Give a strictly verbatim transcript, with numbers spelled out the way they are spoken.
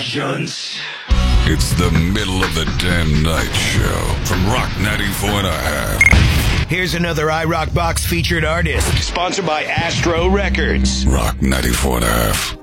Jones. It's the middle of the damn night show from Rock ninety-four and a half. Here's another iRock Box featured artist. Sponsored by Astro Records. Rock ninety-four and a half.